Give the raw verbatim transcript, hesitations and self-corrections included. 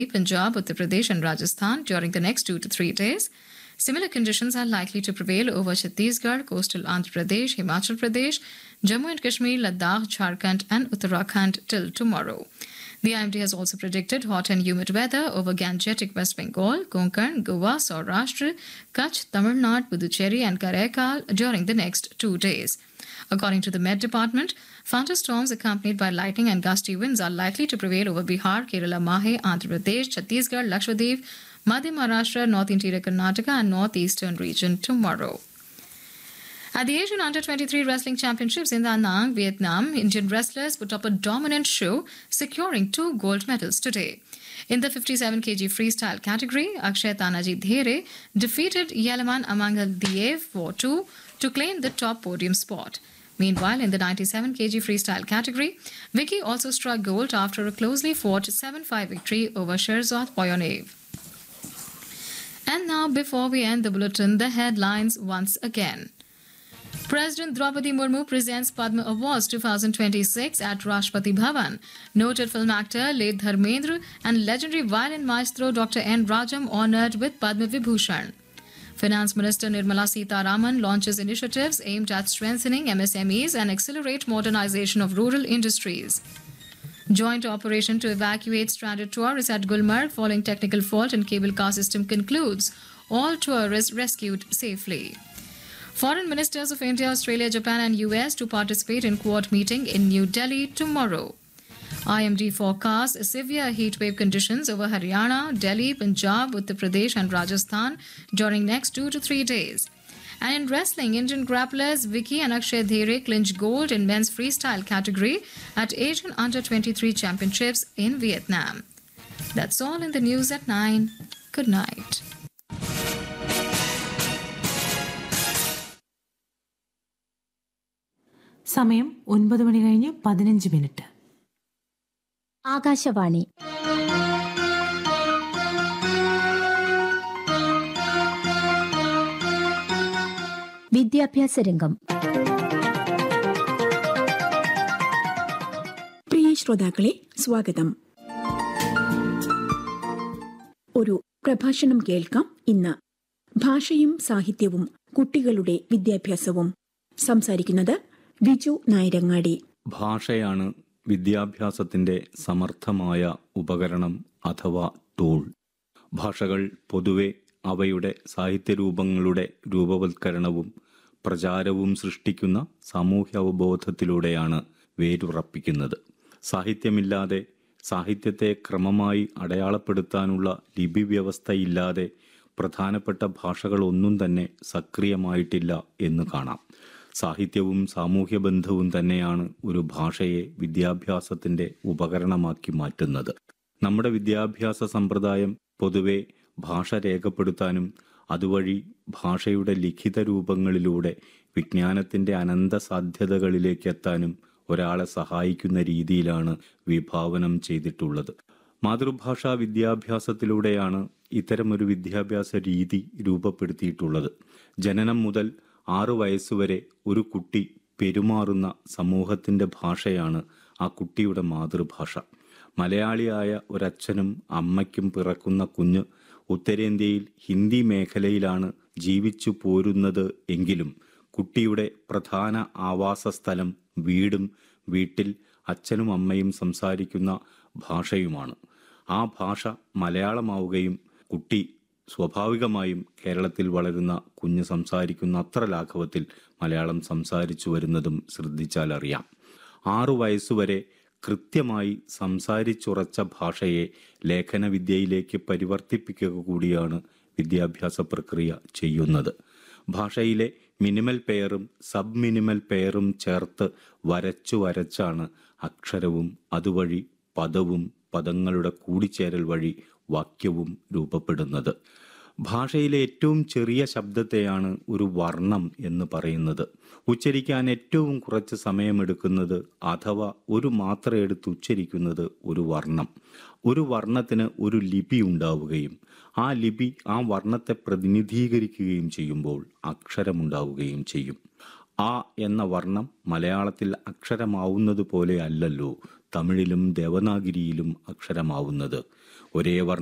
Punjab, Uttar Pradesh, and Rajasthan during the next two to three days. Similar conditions are likely to prevail over Chhattisgarh, coastal Andhra Pradesh, Himachal Pradesh, Jammu and Kashmir, Ladakh, Jharkhand, and Uttarakhand till tomorrow. The I M D has also predicted hot and humid weather over Gangetic West Bengal, Konkan, Goa, Saurashtra, Kutch, Tamil Nadu, Puducherry, and Karaikal during the next two days. According to the Met Department, thunderstorms accompanied by lightning and gusty winds are likely to prevail over Bihar, Kerala, Mahe, Andhra Pradesh, Chhattisgarh, Lakshadweep, Madhya Maharashtra, North Interior Karnataka, and Northeastern region tomorrow. At the Asian Under twenty-three Wrestling Championships in Da Nang, Vietnam, Indian wrestlers put up a dominant show, securing two gold medals today. In the fifty-seven kilograms freestyle category, Akshay Tanaji Dhere defeated Yelaman Amangal Diev four two to claim the top podium spot. Meanwhile, in the ninety-seven kilograms freestyle category, Vicky also struck gold after a closely fought seven five victory over Sherzod Poyonev. And now, before we end the bulletin, the headlines once again. President Draupadi Murmu presents Padma Awards twenty twenty-six at Rashtrapati Bhavan. Noted film actor late Dharmendra and legendary violin maestro Doctor N. Rajam honoured with Padma Vibhushan. Finance Minister Nirmala Sitharaman launches initiatives aimed at strengthening M S M Es and accelerate modernization of rural industries. Joint operation to evacuate stranded tourists at Gulmarg following technical fault in cable car system concludes. All tourists rescued safely. Foreign ministers of India, Australia, Japan and U S to participate in Quad meeting in New Delhi tomorrow. I M D forecasts severe heatwave conditions over Haryana, Delhi, Punjab, Uttar Pradesh and Rajasthan during next two to three days. And in wrestling, Indian grapplers Vicky and Akshay Dhere clinched gold in men's freestyle category at Asian Under twenty-three Championships in Vietnam. That's all in the news at nine. Good night. സമയം ഒൻപത് മണി കഴിഞ്ഞ് പതിനഞ്ച് minute. Akashvani. വിദ്യാഭ്യാസ രംഗം. പ്രിയ ശ്രോതാക്കളെ, സ്വാഗതം. ഒരു പ്രഭാഷണം കേൾക്കാം. ഇന്ന് ഭാഷയും സാഹിത്യവും കുട്ടികളുടെ വിദ്യാഭ്യാസവും. സംസാരിക്കുന്നത് വിജു നായരങ്ങാടി. ഭാഷയാണ് വിദ്യാഭ്യാസത്തിന്റെ സമർത്ഥമായ ഉപകരണം അഥവാ ടൂൾ. ഭാഷകൾ പൊതുവെ അവയുടെ സാഹിത്യരൂപങ്ങളുടെ രൂപവത്കരണവും പ്രചാരവും സൃഷ്ടിക്കുന്ന സാമൂഹ്യ അവബോധത്തിലൂടെയാണ് വേരുറപ്പിക്കുന്നത്. സാഹിത്യമില്ലാതെ, സാഹിത്യത്തെ ക്രമമായി അടയാളപ്പെടുത്താനുള്ള ലിപി വ്യവസ്ഥയില്ലാതെ പ്രധാനപ്പെട്ട ഭാഷകളൊന്നും തന്നെ സക്രിയമായിട്ടില്ല എന്ന് കാണാം. സാഹിത്യവും സാമൂഹ്യ ബന്ധവും തന്നെയാണ് ഒരു ഭാഷയെ വിദ്യാഭ്യാസത്തിന്റെ ഉപകരണമാക്കി മാറ്റുന്നത്. നമ്മുടെ വിദ്യാഭ്യാസ സമ്പ്രദായം പൊതുവെ ഭാഷ രേഖപ്പെടുത്താനും അതുവഴി ഭാഷയുടെ ലിഖിത രൂപങ്ങളിലൂടെ വിജ്ഞാനത്തിന്റെ അനന്ത സാധ്യതകളിലേക്ക് എത്താനും ഒരാളെ സഹായിക്കുന്ന രീതിയിലാണ് വിഭാവനം ചെയ്തിട്ടുള്ളത്. മാതൃഭാഷാ വിദ്യാഭ്യാസത്തിലൂടെയാണ് ഇത്തരമൊരു വിദ്യാഭ്യാസ രീതി രൂപപ്പെടുത്തിയിട്ടുള്ളത്. ജനനം മുതൽ ആറു വയസ്സുവരെ ഒരു കുട്ടി പെരുമാറുന്ന സമൂഹത്തിൻ്റെ ഭാഷയാണ് ആ കുട്ടിയുടെ മാതൃഭാഷ. മലയാളിയായ ഒരച്ഛനും അമ്മയ്ക്കും പിറക്കുന്ന കുഞ്ഞ് ഉത്തരേന്ത്യയിൽ ഹിന്ദി മേഖലയിലാണ് ജീവിച്ചു പോരുന്നത് എങ്കിലും കുട്ടിയുടെ പ്രധാന ആവാസസ്ഥലം വീടും വീട്ടിൽ അച്ഛനും അമ്മയും സംസാരിക്കുന്ന ഭാഷയുമാണ്. ആ ഭാഷ മലയാളമാവുകയും കുട്ടി സ്വാഭാവികമായും കേരളത്തിൽ വളരുന്ന കുഞ്ഞ് സംസാരിക്കുന്ന അത്ര ലാഘവത്തിൽ മലയാളം സംസാരിച്ചു വരുന്നതും ശ്രദ്ധിച്ചാലറിയാം. ആറു വയസ്സുവരെ കൃത്യമായി സംസാരിച്ചുറച്ച ഭാഷയെ ലേഖനവിദ്യയിലേക്ക് പരിവർത്തിപ്പിക്കുക കൂടിയാണ് വിദ്യാഭ്യാസ പ്രക്രിയ ചെയ്യുന്നത്. ഭാഷയിലെ മിനിമൽ പെയറും സബ് മിനിമൽ പെയറും ചേർത്ത് വരച്ചു വരച്ചാണ് അക്ഷരവും അതുവഴി പദവും പദങ്ങളുടെ കൂടിച്ചേരൽ വഴി വാക്യവും രൂപപ്പെടുന്നത്. ഭാഷയിലെ ഏറ്റവും ചെറിയ ശബ്ദത്തെയാണ് ഒരു വർണ്ണം എന്ന് പറയുന്നത്. ഉച്ചരിക്കാൻ ഏറ്റവും കുറച്ച് സമയമെടുക്കുന്നത് അഥവാ ഒരു മാത്ര എടുത്ത് ഉച്ചരിക്കുന്നത് ഒരു വർണ്ണം. ഒരു വർണ്ണത്തിന് ഒരു ലിപി ഉണ്ടാവുകയും ആ ലിപി ആ വർണ്ണത്തെ പ്രതിനിധീകരിക്കുകയും ചെയ്യുമ്പോൾ അക്ഷരമുണ്ടാവുകയും ചെയ്യും. ആ എന്ന വർണ്ണം മലയാളത്തിൽ അക്ഷരമാവുന്നത് പോലെ അല്ലല്ലോ തമിഴിലും ദേവനാഗരിയിലും അക്ഷരമാവുന്നത്. ഒരേ വർണ്ണ